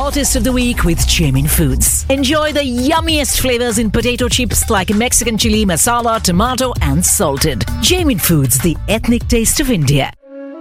Saltist of the Week with Jamin Foods. Enjoy the yummiest flavors in potato chips like Mexican chili, masala, tomato and salted. Jamin Foods, the ethnic taste of India.